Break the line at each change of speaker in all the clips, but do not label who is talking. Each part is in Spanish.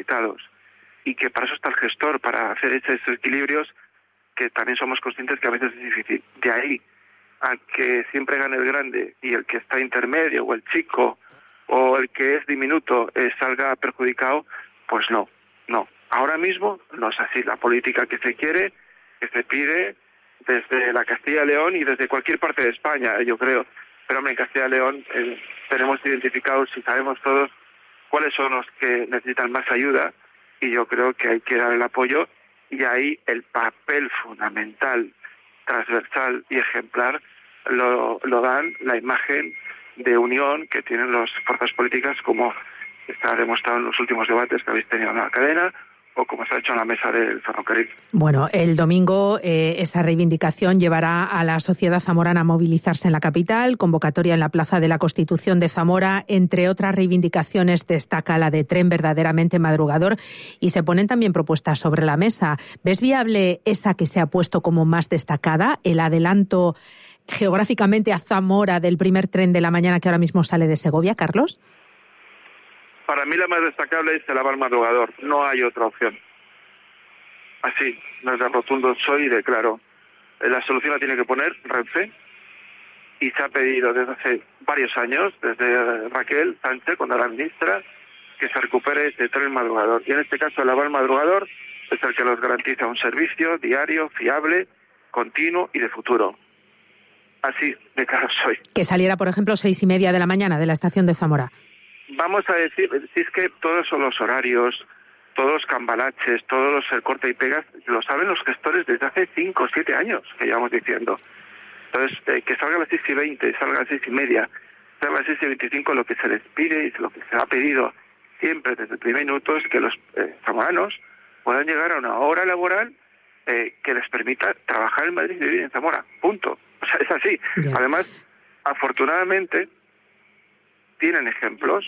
resultados, y que para eso está el gestor, para hacer esos equilibrios, que también somos conscientes que a veces es difícil. De ahí a que siempre gane el grande y el que está intermedio o el chico o el que es diminuto salga perjudicado, pues no. Ahora mismo no es así. La política que se quiere, que se pide desde la Castilla y León y desde cualquier parte de España, yo creo. Pero hombre, en Castilla y León tenemos identificados y sabemos todos cuáles son los que necesitan más ayuda, y yo creo que hay que dar el apoyo, y ahí el papel fundamental, transversal y ejemplar lo dan la imagen de unión que tienen las fuerzas políticas, como está demostrado en los últimos debates que habéis tenido en la cadena, o como se ha hecho en la mesa del ferrocarril.
Bueno, el domingo esa reivindicación llevará a la sociedad zamorana a movilizarse en la capital, convocatoria en la Plaza de la Constitución de Zamora. Entre otras reivindicaciones destaca la de tren verdaderamente madrugador, y se ponen también propuestas sobre la mesa. ¿Ves viable esa que se ha puesto como más destacada, el adelanto geográficamente a Zamora del primer tren de la mañana que ahora mismo sale de Segovia, Carlos?
Para mí la más destacable es el aval madrugador, no hay otra opción. Así, desde rotundo soy y declaro. La solución la tiene que poner Renfe, y se ha pedido desde hace varios años, desde Raquel Sánchez, cuando era ministra, que se recupere ese tren madrugador. Y en este caso el aval madrugador es el que nos garantiza un servicio diario, fiable, continuo y de futuro. Así de claro soy.
Que saliera, por ejemplo, 6:30 de la mañana de la estación de Zamora.
Vamos a decir, si es que todos son los horarios, todos los cambalaches, todos los corta y pegas, lo saben los gestores desde hace 5 o 7 años que llevamos diciendo. Entonces, que salga a las 6:20, salga a las 6:30, salga a las 6:25, lo que se les pide y lo que se ha pedido siempre desde el primer minuto es que los zamoranos puedan llegar a una hora laboral que les permita trabajar en Madrid y vivir en Zamora. Punto. O sea, es así.
Yeah.
Además, afortunadamente, tienen ejemplos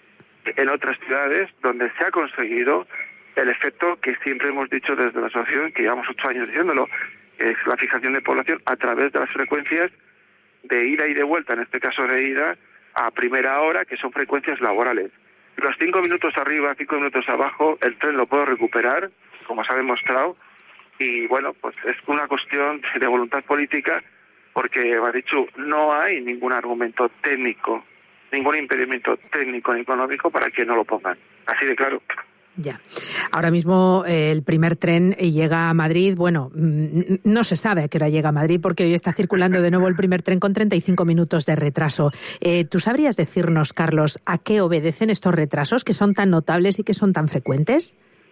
en otras ciudades donde se ha conseguido el efecto que siempre hemos dicho desde la asociación, que llevamos 8 años diciéndolo, que es la fijación de población a través de las frecuencias de ida y de vuelta, en este caso de ida a primera hora, que son frecuencias laborales. Los 5 minutos arriba, 5 minutos abajo, el tren lo puedo recuperar, como se ha demostrado, y bueno, pues es una cuestión de voluntad política, porque, Barichu, no hay ningún argumento técnico, ningún impedimento técnico ni económico para que no lo pongan. Así de claro.
Ya. Ahora mismo el primer tren llega a Madrid. Bueno, no se sabe a qué hora llega a Madrid porque hoy está circulando de nuevo el primer tren con 35 minutos de retraso. ¿Tú sabrías decirnos, Carlos, a qué obedecen estos retrasos que son tan notables y que son tan frecuentes?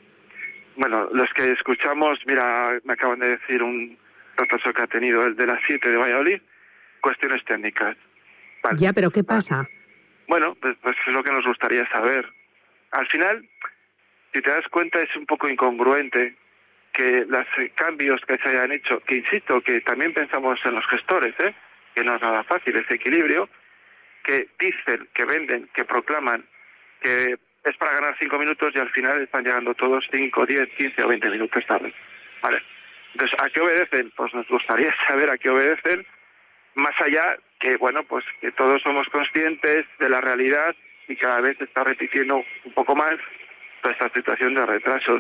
Bueno, los que escuchamos, mira, me acaban de decir un retraso que ha tenido el de las 7 de Valladolid, cuestiones técnicas. Vale.
Ya, pero ¿qué pasa?
Bueno, pues es lo que nos gustaría saber. Al final, si te das cuenta, es un poco incongruente que los cambios que se hayan hecho, que insisto, que también pensamos en los gestores, que no es nada fácil ese equilibrio, que dicen, que venden, que proclaman que es para ganar 5 minutos y al final están llegando todos 5, 10, 15 o 20 minutos tarde. Vale. Entonces, ¿a qué obedecen? Pues nos gustaría saber a qué obedecen, más allá que, bueno, pues que todos somos conscientes de la realidad y cada vez se está repitiendo un poco más toda esta situación de retrasos.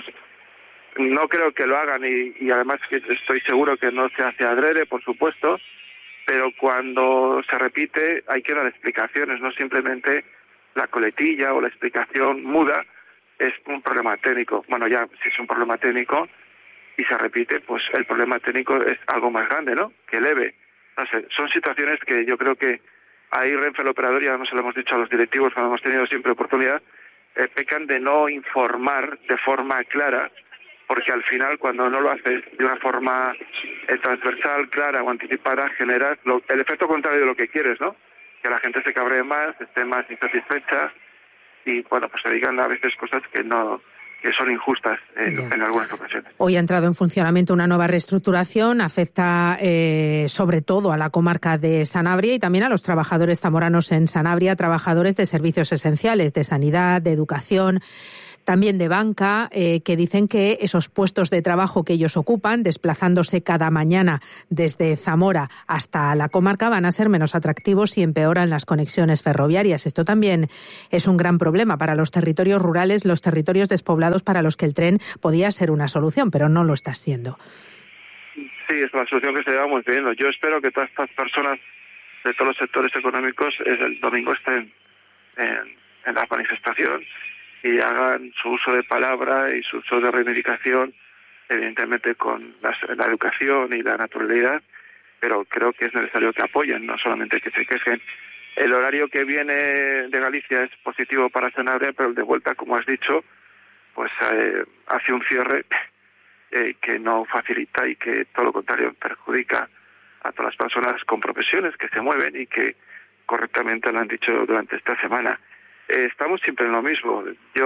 No creo que lo hagan y además que estoy seguro que no se hace adrede, por supuesto, pero cuando se repite hay que dar explicaciones, no simplemente la coletilla o la explicación muda es un problema técnico. Bueno, ya si es un problema técnico y se repite, pues el problema técnico es algo más grande, ¿no? Que leve. No sé, son situaciones que yo creo que ahí Renfe, el operador, ya no se lo hemos dicho a los directivos cuando hemos tenido siempre oportunidad, pecan de no informar de forma clara, porque al final cuando no lo haces de una forma transversal, clara o anticipada, generas el efecto contrario de lo que quieres, ¿no? Que la gente se cabree más, esté más insatisfecha y, bueno, pues se digan a veces cosas que son injustas en algunas ocasiones.
Hoy ha entrado en funcionamiento una nueva reestructuración, afecta sobre todo a la comarca de Sanabria y también a los trabajadores zamoranos en Sanabria, trabajadores de servicios esenciales, de sanidad, de educación. también de banca, que dicen que esos puestos de trabajo que ellos ocupan, desplazándose cada mañana desde Zamora hasta la comarca, van a ser menos atractivos si empeoran las conexiones ferroviarias. Esto también es un gran problema para los territorios rurales, los territorios despoblados, para los que el tren podía ser una solución, pero no lo está siendo.
Sí, es la solución que se llevamos viendo. Yo espero que todas estas personas de todos los sectores económicos el domingo estén en la manifestación y hagan su uso de palabra y su uso de reivindicación, evidentemente con la educación y la naturalidad, pero creo que es necesario que apoyen, no solamente que se quejen. El horario que viene de Galicia es positivo para Sanabria, pero el de vuelta, como has dicho, pues hace un cierre que no facilita y que todo lo contrario perjudica a todas las personas con profesiones que se mueven y que correctamente lo han dicho durante esta semana. Estamos siempre en lo mismo.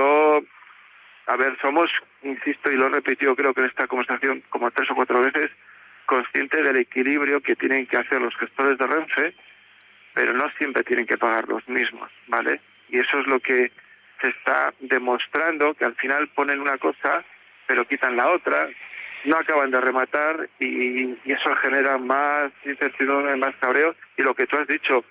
Somos, insisto y lo he repetido creo que en esta conversación como 3 o 4 veces, conscientes del equilibrio que tienen que hacer los gestores de Renfe, pero no siempre tienen que pagar los mismos, ¿vale? Y eso es lo que se está demostrando, que al final ponen una cosa pero quitan la otra, no acaban de rematar y eso genera más incertidumbre, más cabreo. Y lo que tú has dicho,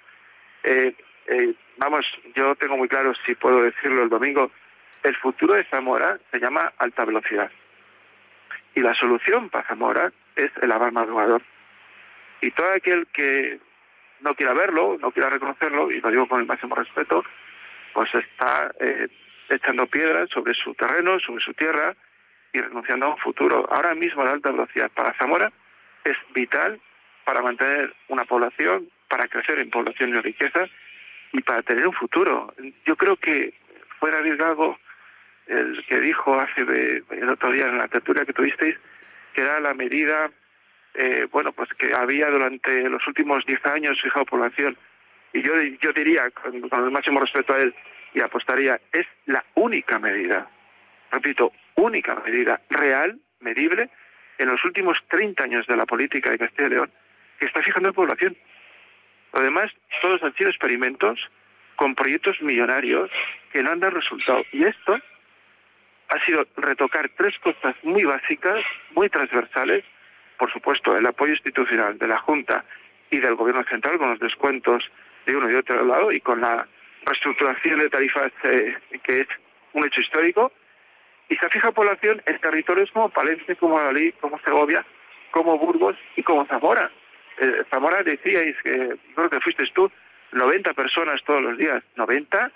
yo tengo muy claro, si puedo decirlo el domingo, el futuro de Zamora se llama alta velocidad. Y la solución para Zamora es el aval madrugador. Y todo aquel que no quiera verlo, no quiera reconocerlo, y lo digo con el máximo respeto, pues está echando piedras sobre su terreno, sobre su tierra, y renunciando a un futuro. Ahora mismo la alta velocidad para Zamora es vital para mantener una población, para crecer en población y riqueza y para tener un futuro. Yo creo que fue David Gago el que dijo el otro día en la tertulia que tuvisteis, que era la medida pues que había durante los últimos 10 años fijado población. Y yo diría, con el máximo respeto a él, y apostaría, es la única medida, repito, única medida real, medible, en los últimos 30 años de la política de Castilla y León, que está fijando en población. Lo demás, todos han sido experimentos con proyectos millonarios que no han dado resultado. Y esto ha sido retocar 3 cosas muy básicas, muy transversales. Por supuesto, el apoyo institucional de la Junta y del Gobierno central, con los descuentos de uno y otro lado, y con la reestructuración de tarifas que es un hecho histórico. Y se fija población en territorios como Palencia, como Valladolid, como Segovia, como Burgos y como Zamora. Zamora decíais que, creo que fuiste tú, 90 personas todos los días, 90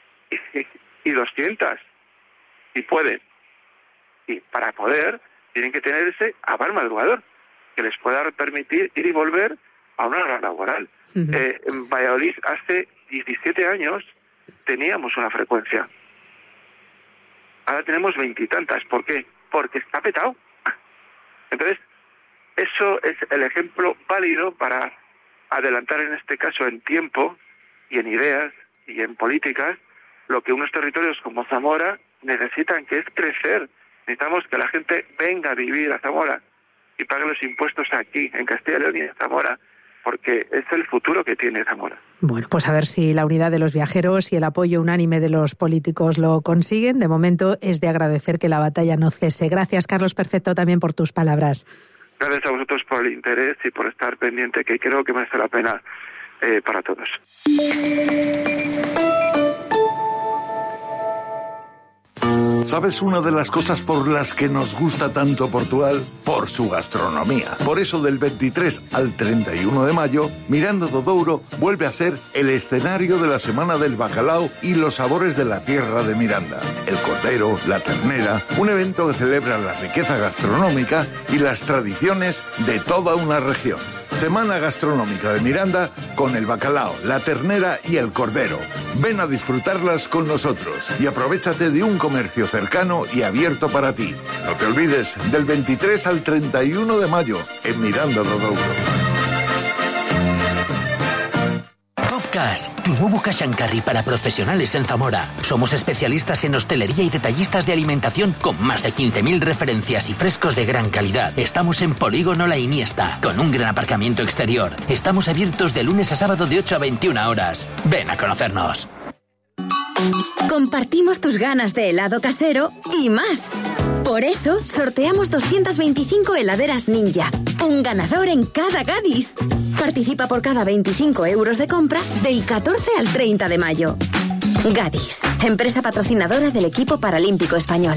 y 200. Y pueden. Y para poder, tienen que tener ese aval madrugador, que les pueda permitir ir y volver a una hora laboral. Uh-huh. En Valladolid, hace 17 años, teníamos una frecuencia. Ahora tenemos 20 y tantas. ¿Por qué? Porque está petado. Entonces, eso es el ejemplo válido para adelantar, en este caso, en tiempo y en ideas y en políticas, lo que unos territorios como Zamora necesitan, que es crecer. Necesitamos que la gente venga a vivir a Zamora y pague los impuestos aquí, en Castilla y León y en Zamora, porque es el futuro que tiene Zamora.
Bueno, pues a ver si la unidad de los viajeros y el apoyo unánime de los políticos lo consiguen. De momento es de agradecer que la batalla no cese. Gracias, Carlos Perfecto, también por tus palabras.
Gracias a vosotros por el interés y por estar pendiente, que creo que merece la pena para todos.
¿Sabes una de las cosas por las que nos gusta tanto Portugal? Por su gastronomía. Por eso del 23 al 31 de mayo, Miranda do Douro vuelve a ser el escenario de la Semana del Bacalao y los sabores de la tierra de Miranda. El cordero, la ternera, un evento que celebra la riqueza gastronómica y las tradiciones de toda una región. Semana Gastronómica de Miranda con el bacalao, la ternera y el cordero. Ven a disfrutarlas con nosotros y aprovéchate de un comercio cercano y abierto para ti. No te olvides, del 23 al 31 de mayo en Miranda do Douro.
Topcash, tu nuevo cash and carry para profesionales en Zamora. Somos especialistas en hostelería y detallistas de alimentación con más de 15.000 referencias y frescos de gran calidad. Estamos en Polígono La Iniesta, con un gran aparcamiento exterior. Estamos abiertos de lunes a sábado de 8 a 21 horas. Ven a conocernos.
Compartimos tus ganas de helado casero y más. Por eso, sorteamos 225 heladeras Ninja. Un ganador en cada Gadis. Participa por cada 25 euros de compra del 14 al 30 de mayo. Gadis, empresa patrocinadora del equipo paralímpico español.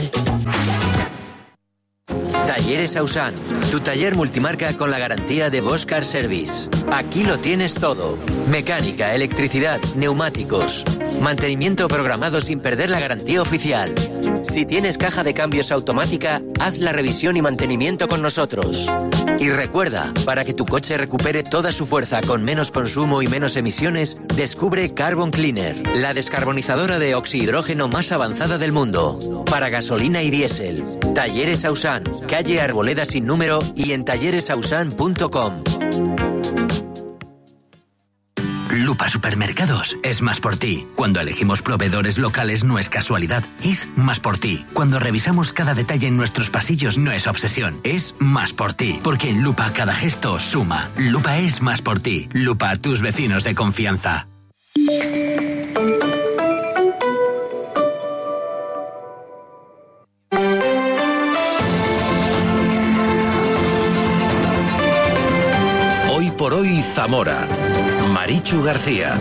Talleres Ausan, tu taller multimarca con la garantía de Bosch Car Service. Aquí lo tienes todo. Mecánica, electricidad, neumáticos. Mantenimiento programado sin perder la garantía oficial. Si tienes caja de cambios automática, haz la revisión y mantenimiento con nosotros. Y recuerda, para que tu coche recupere toda su fuerza con menos consumo y menos emisiones, descubre Carbon Cleaner, la descarbonizadora de oxihidrógeno más avanzada del mundo. Para gasolina y diésel. Talleres Ausan, calle Arboleda sin número y en talleresausan.com.
Lupa Supermercados es más por ti. Cuando elegimos proveedores locales no es casualidad, es más por ti. Cuando revisamos cada detalle en nuestros pasillos no es obsesión, es más por ti. Porque en Lupa cada gesto suma. Lupa es más por ti. Lupa, tus vecinos de confianza.
Hoy por hoy Zamora. Marichu García.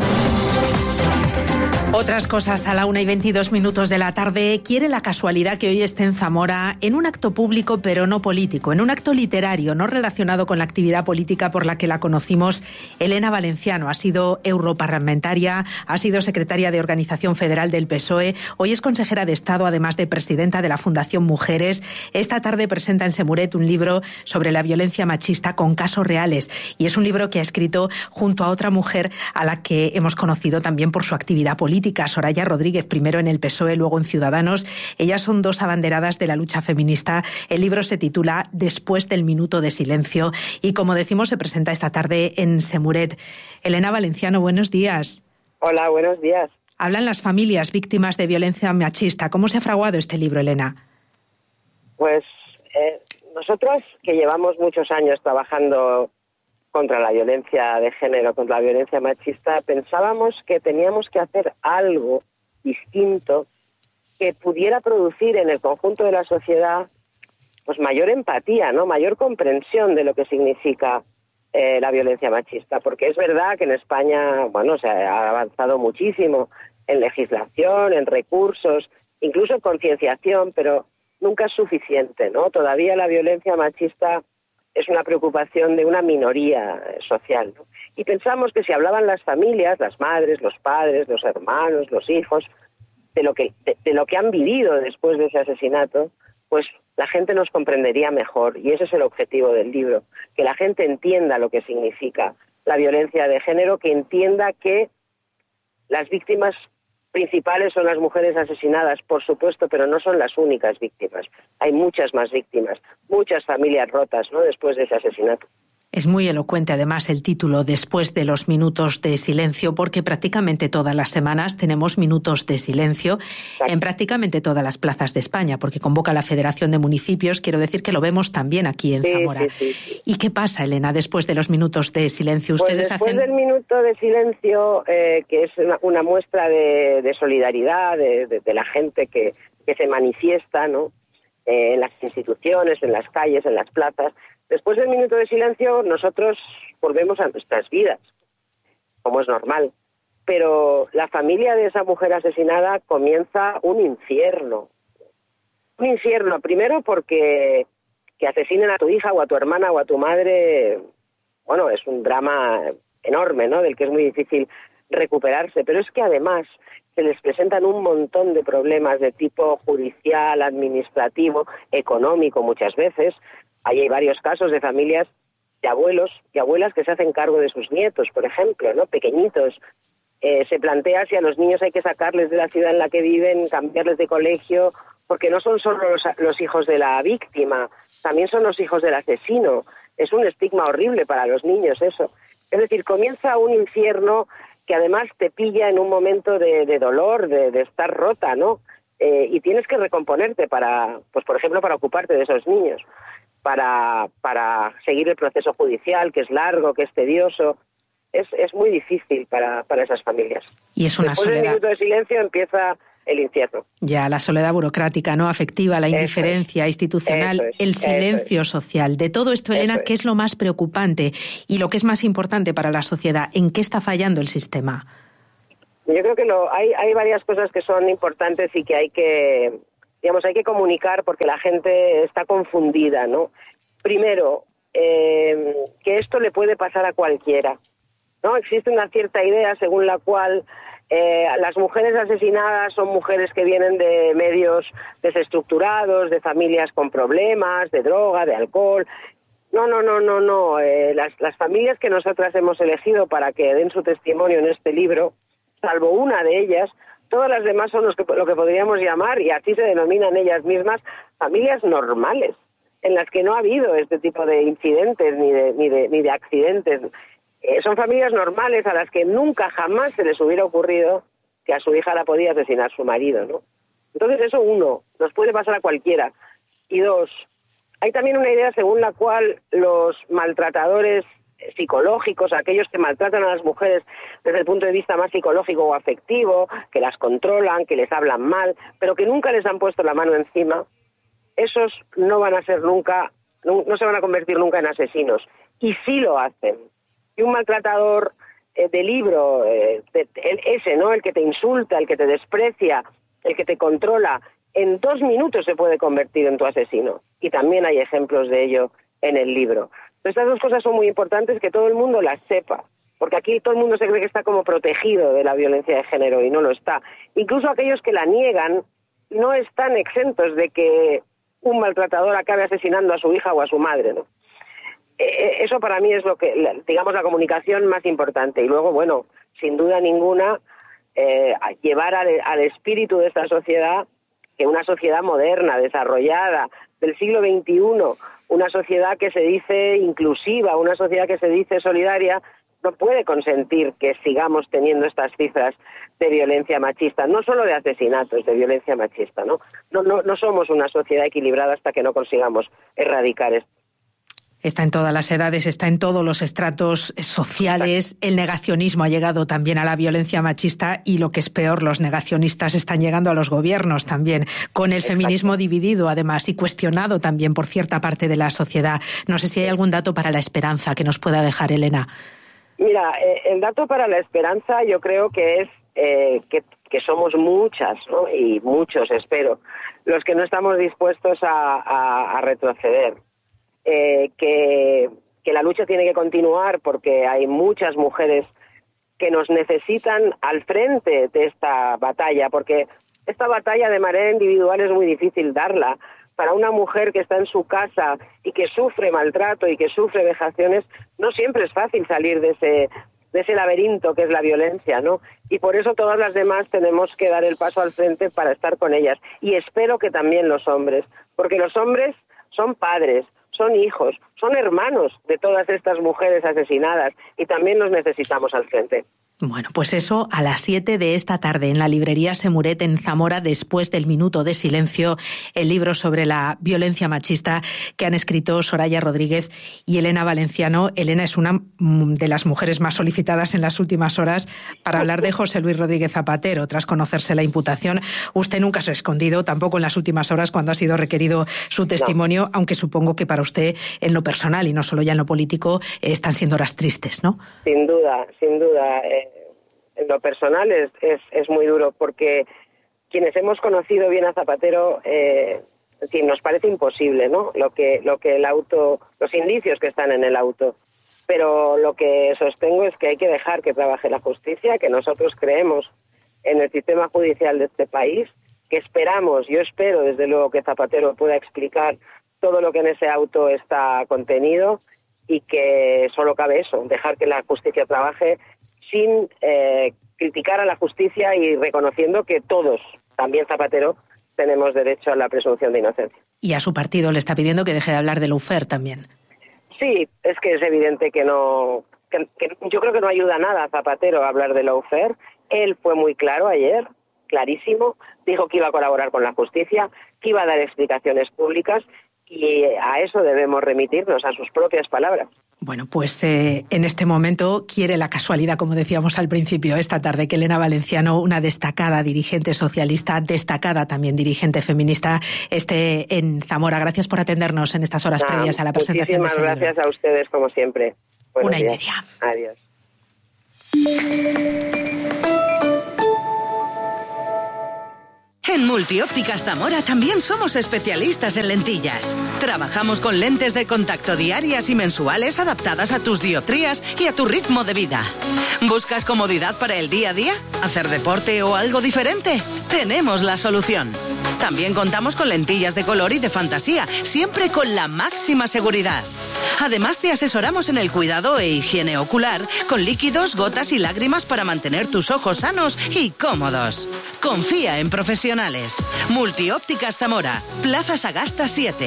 Otras cosas a la 1:22 de la tarde. Quiere la casualidad que hoy esté en Zamora en un acto público pero no político, en un acto literario no relacionado con la actividad política por la que la conocimos. Elena Valenciano ha sido europarlamentaria, ha sido secretaria de Organización Federal del PSOE, hoy es consejera de Estado, además de presidenta de la Fundación Mujeres. Esta tarde presenta en Semuret un libro sobre la violencia machista con casos reales y es un libro que ha escrito junto a otra mujer a la que hemos conocido también por su actividad política. Soraya Rodríguez, primero en el PSOE, luego en Ciudadanos. Ellas son dos abanderadas de la lucha feminista. El libro se titula Después del minuto de silencio y, como decimos, se presenta esta tarde en Semuret. Elena Valenciano, buenos días.
Hola, buenos días.
Hablan las familias víctimas de violencia machista. ¿Cómo se ha fraguado este libro, Elena?
Pues nosotros, que llevamos muchos años trabajando contra la violencia de género, contra la violencia machista, pensábamos que teníamos que hacer algo distinto que pudiera producir en el conjunto de la sociedad pues mayor empatía, ¿no? Mayor comprensión de lo que significa la violencia machista, porque es verdad que en España, bueno, se ha avanzado muchísimo en legislación, en recursos, incluso en concienciación, pero nunca es suficiente, ¿no? Todavía la violencia machista es una preocupación de una minoría social, ¿no? Y pensamos que si hablaban las familias, las madres, los padres, los hermanos, los hijos, de lo que han vivido después de ese asesinato, pues la gente nos comprendería mejor. Y ese es el objetivo del libro, que la gente entienda lo que significa la violencia de género, que entienda que las víctimas principales son las mujeres asesinadas, por supuesto, pero no son las únicas víctimas. Hay muchas más víctimas, muchas familias rotas, ¿no?, después de ese asesinato.
Es muy elocuente, además, el título Después de los minutos de silencio, porque prácticamente todas las semanas tenemos minutos de silencio en prácticamente todas las plazas de España, porque convoca la Federación de Municipios. Quiero decir que lo vemos también aquí en Zamora. Sí. ¿Y qué pasa, Elena, después de los minutos de silencio?
¿Ustedes después del minuto de silencio, que es una muestra de solidaridad de la gente que se manifiesta, ¿no?, en las instituciones, en las calles, en las plazas. Después del minuto de silencio, nosotros volvemos a nuestras vidas, como es normal. Pero la familia de esa mujer asesinada comienza un infierno. Un infierno, primero porque que asesinen a tu hija o a tu hermana o a tu madre, bueno, es un drama enorme, ¿no?, del que es muy difícil recuperarse. Pero es que además se les presentan un montón de problemas de tipo judicial, administrativo, económico muchas veces. Ahí hay varios casos de familias de abuelos y abuelas que se hacen cargo de sus nietos, por ejemplo, ¿no?, pequeñitos. Se plantea si a los niños hay que sacarles de la ciudad en la que viven, cambiarles de colegio, porque no son solo los hijos de la víctima, también son los hijos del asesino. Es un estigma horrible para los niños eso. Es decir, comienza un infierno que además te pilla en un momento de dolor, de estar rota, ¿no? Y tienes que recomponerte para, pues por ejemplo, para ocuparte de esos niños, para seguir el proceso judicial, que es largo, que es tedioso. es muy difícil para esas familias.
Y es una
Después
soledad.
del minuto de silencio empieza el infierno.
Ya, la soledad burocrática, ¿no? Afectiva, la indiferencia institucional, el silencio social. De todo esto, Elena, ¿qué es lo más preocupante y lo que es más importante para la sociedad? ¿En qué está fallando el sistema?
Yo creo que hay varias cosas que son importantes y que hay que comunicar porque la gente está confundida, ¿no? Primero, que esto le puede pasar a cualquiera, ¿no? Existe una cierta idea según la cual las mujeres asesinadas son mujeres que vienen de medios desestructurados, de familias con problemas, de droga, de alcohol. No. Las familias que nosotras hemos elegido para que den su testimonio en este libro, salvo una de ellas, todas las demás son lo que podríamos llamar, y así se denominan ellas mismas, familias normales, en las que no ha habido este tipo de incidentes ni de accidentes. Son familias normales a las que nunca jamás se les hubiera ocurrido que a su hija la podía asesinar su marido, ¿no? Entonces eso, uno, nos puede pasar a cualquiera. Y dos, hay también una idea según la cual los maltratadores psicológicos, aquellos que maltratan a las mujeres desde el punto de vista más psicológico o afectivo, que las controlan, que les hablan mal, pero que nunca les han puesto la mano encima, esos no van a ser nunca, no se van a convertir nunca en asesinos. Y sí lo hacen. Y un maltratador de libro, ese, ¿no? El que te insulta, el que te desprecia, el que te controla, en 2 minutos se puede convertir en tu asesino. Y también hay ejemplos de ello en el libro. Estas dos cosas son muy importantes, que todo el mundo las sepa, porque aquí todo el mundo se cree que está como protegido de la violencia de género y no lo está. Incluso aquellos que la niegan no están exentos de que un maltratador acabe asesinando a su hija o a su madre, ¿no? Eso para mí es la comunicación más importante. Y luego, bueno, sin duda ninguna, llevar al espíritu de esta sociedad, que una sociedad moderna, desarrollada, del siglo XXI, una sociedad que se dice inclusiva, una sociedad que se dice solidaria, no puede consentir que sigamos teniendo estas cifras de violencia machista, no solo de asesinatos, de violencia machista, ¿no? No somos una sociedad equilibrada hasta que no consigamos erradicar esto.
Está en todas las edades, está en todos los estratos sociales. El negacionismo ha llegado también a la violencia machista y, lo que es peor, los negacionistas están llegando a los gobiernos también, con el feminismo dividido además y cuestionado también por cierta parte de la sociedad. No sé si hay algún dato para la esperanza que nos pueda dejar Elena.
Mira, el dato para la esperanza yo creo que es que somos muchas, ¿no? Y muchos, espero, los que no estamos dispuestos a retroceder. Que la lucha tiene que continuar porque hay muchas mujeres que nos necesitan al frente de esta batalla, porque esta batalla de manera individual es muy difícil darla. Para una mujer que está en su casa y que sufre maltrato y que sufre vejaciones, no siempre es fácil salir de ese laberinto que es la violencia, ¿no? Y por eso todas las demás tenemos que dar el paso al frente para estar con ellas. Y espero que también los hombres, porque los hombres son padres, son hijos, son hermanos de todas estas mujeres asesinadas y también los necesitamos al frente.
Bueno, pues eso a las 7 de esta tarde en la librería Semuret en Zamora, después del Minuto de Silencio, el libro sobre la violencia machista que han escrito Soraya Rodríguez y Elena Valenciano. Elena es una de las mujeres más solicitadas en las últimas horas para hablar de José Luis Rodríguez Zapatero, tras conocerse la imputación. Usted nunca se ha escondido, tampoco en las últimas horas cuando ha sido requerido su testimonio, aunque supongo que para usted, en lo personal y no solo ya en lo político, están siendo horas tristes, ¿no?
Sin duda, sin duda. En lo personal es muy duro porque quienes hemos conocido bien a Zapatero nos parece imposible, ¿no? Lo que el auto, los indicios que están en el auto. Pero lo que sostengo es que hay que dejar que trabaje la justicia, que nosotros creemos en el sistema judicial de este país, que yo espero desde luego que Zapatero pueda explicar todo lo que en ese auto está contenido y que solo cabe eso, dejar que la justicia trabaje sin criticar a la justicia y reconociendo que todos, también Zapatero, tenemos derecho a la presunción de inocencia.
Y a su partido le está pidiendo que deje de hablar de lawfare también.
Sí, es que es evidente que yo creo que no ayuda nada a Zapatero a hablar de lawfare. Él fue muy claro ayer, clarísimo, dijo que iba a colaborar con la justicia, que iba a dar explicaciones públicas y a eso debemos remitirnos, a sus propias palabras.
Bueno, pues en este momento quiere la casualidad, como decíamos al principio, esta tarde, que Elena Valenciano, una destacada dirigente socialista, destacada también dirigente feminista, esté en Zamora. Gracias por atendernos en estas horas previas a la presentación de ese libro.
Muchísimas gracias a ustedes, como siempre. Buenos días.
1:30.
Adiós.
En Multiópticas Zamora también somos especialistas en lentillas. Trabajamos con lentes de contacto diarias y mensuales adaptadas a tus dioptrías y a tu ritmo de vida. ¿Buscas comodidad para el día a día? ¿Hacer deporte o algo diferente? Tenemos la solución. También contamos con lentillas de color y de fantasía, siempre con la máxima seguridad. Además, te asesoramos en el cuidado e higiene ocular, con líquidos, gotas y lágrimas para mantener tus ojos sanos y cómodos. Confía en profesionales. Multiópticas Zamora, Plaza Sagasta 7.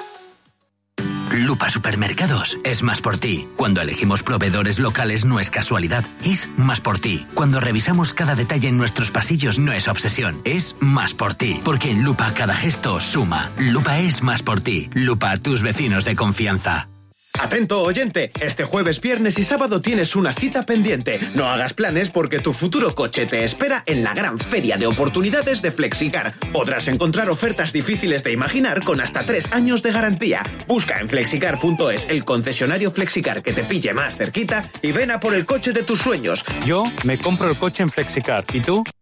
Lupa Supermercados es más por ti. Cuando elegimos proveedores locales no es casualidad, es más por ti. Cuando revisamos cada detalle en nuestros pasillos no es obsesión, es más por ti. Porque en Lupa cada gesto suma. Lupa es más por ti. Lupa, tus vecinos de confianza.
Atento, oyente, este jueves, viernes y sábado tienes una cita pendiente. No hagas planes porque tu futuro coche te espera en la gran feria de oportunidades de Flexicar. Podrás encontrar ofertas difíciles de imaginar con hasta 3 años de garantía. Busca en flexicar.es el concesionario Flexicar que te pille más cerquita y ven a por el coche de tus sueños.
Yo me compro el coche en Flexicar. ¿Y tú?